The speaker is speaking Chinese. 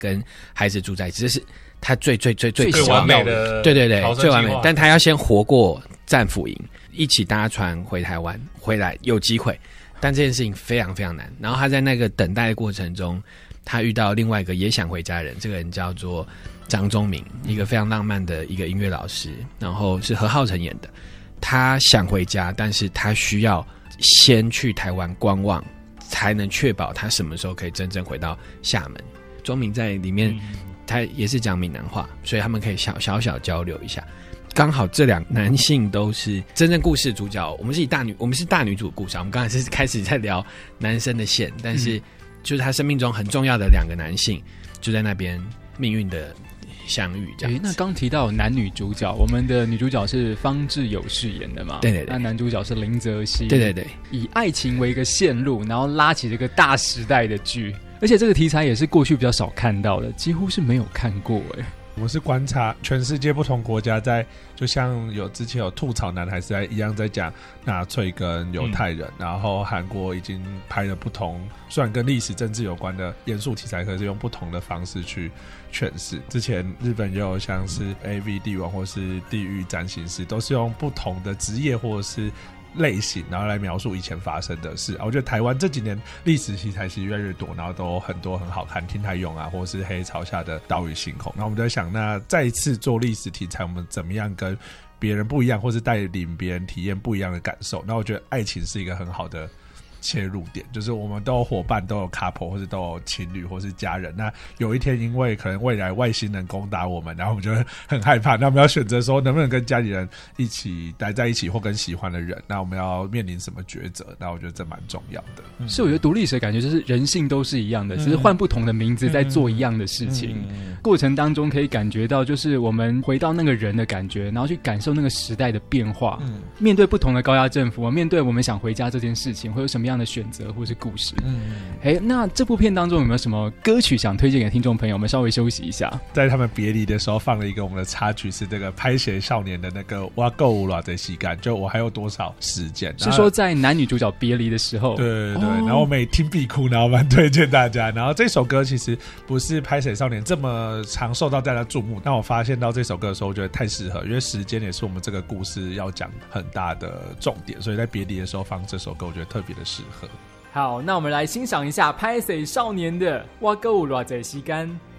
跟孩子住在一起，这是他最完美的， 对对对，最完美。但他要先活过战俘营，一起搭船回台湾，回来有机会。但这件事情非常非常难。然后他在那个等待的过程中，他遇到另外一个也想回家的人，这个人叫做张忠明，一个非常浪漫的一个音乐老师，然后是何浩晨演的。他想回家，但是他需要先去台湾观望，才能确保他什么时候可以真正回到厦门。忠明在里面，他也是讲闽南话，所以他们可以小交流一下。刚好这两男性都是真正故事主角，我们是大女主故事，我们刚才是开始在聊男生的线，但是就是他生命中很重要的两个男性就在那边命运的相遇这样子。 那刚提到男女主角，我们的女主角是方志友饰演的嘛？ 对对对。 那男主角是林泽熙。 对对对。 以爱情为一个线路，然后拉起这个大时代的剧，而且这个题材也是过去比较少看到的，几乎是没有看过我是观察全世界不同国家在，就像之前有吐槽男孩子一样在讲纳粹跟犹太人，然后韩国已经拍了不同，虽然跟历史政治有关的严肃题材，可是用不同的方式去诠释。之前日本也有像是 AV 帝王或是地狱占星师，都是用不同的职业或者是类型，然后来描述以前发生的事。我觉得台湾这几年历史题材其实越来越多，然后都很多很好看，听台勇啊，或者是黑潮下的岛屿星空。然后我们就在想，那再一次做历史题材，我们怎么样跟别人不一样，或是带领别人体验不一样的感受？那我觉得爱情是一个很好的切入点，就是我们都有伙伴，都有 couple 或是都有情侣或是家人，那有一天因为可能未来外星人攻打我们，然后我们就会很害怕，那我们要选择说能不能跟家里人一起待在一起，或跟喜欢的人，那我们要面临什么抉择？那我觉得这蛮重要的。 是我觉得读历史的感觉就是人性都是一样的，只是换不同的名字在做一样的事情，过程当中可以感觉到就是我们回到那个人的感觉，然后去感受那个时代的变化，面对不同的高压政府，面对我们想回家这件事情会有什么样的选择或是故事。那这部片当中有没有什么歌曲想推荐给听众朋友？我们稍微休息一下。 在他们别离的时候放了一个我们的插曲，是这个拍写少年的那个我够有多少时间，就我还有多少时间， 是说在男女主角别离的时候。 对对对，然后我们也听必哭，然后蛮推荐大家。然后这首歌其实不是拍写少年这么常受到大家注目，但我发现到这首歌的时候我觉得太适合，因为时间也是我们这个故事要讲很大的重点，所以在别离的时候放这首歌我觉得特别的适合。 好，那我们来欣赏一下拍谁少年的我够有多少时间。